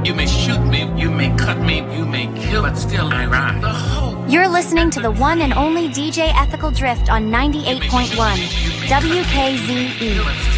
You may shoot me, you may cut me, you may kill, but still I rise. The hope. You're listening to the one and only DJ Ethical Drift on 98.1 WKZE.